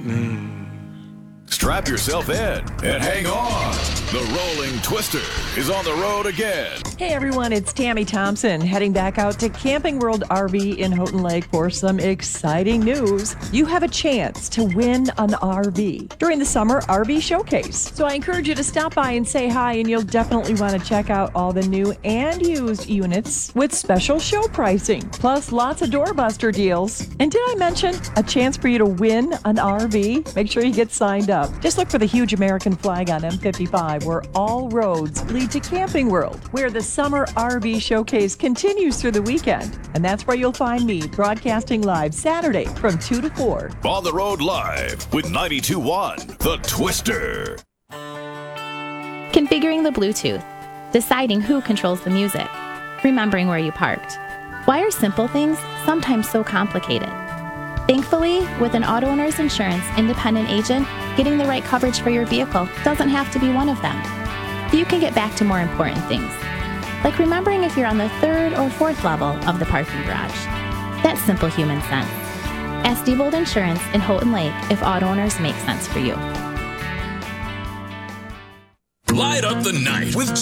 Strap yourself in and hang on. The Rolling Twister is on the road again. Hey everyone, it's Tammy Thompson heading back out to Camping World RV in Houghton Lake for some exciting news. You have a chance to win an RV during the Summer RV Showcase. So I encourage you to stop by and say hi, and you'll definitely want to check out all the new and used units with special show pricing, plus lots of doorbuster deals. And did I mention a chance for you to win an RV? Make sure you get signed up. Just look for the huge American flag on M55, where all roads lead to Camping World, where the Summer RV Showcase continues through the weekend. And that's where you'll find me broadcasting live Saturday from 2 to 4. On the road live with 92.1 The Twister. Configuring the Bluetooth, deciding who controls the music, remembering where you parked. Why are simple things sometimes so complicated? Thankfully, with an Auto Owners Insurance independent agent, getting the right coverage for your vehicle doesn't have to be one of them. You can get back to more important things, like remembering if you're on the third or fourth level of the parking garage. That's simple human sense. Ask Diebold Insurance in Houghton Lake if auto owners make sense for you. Light up the night with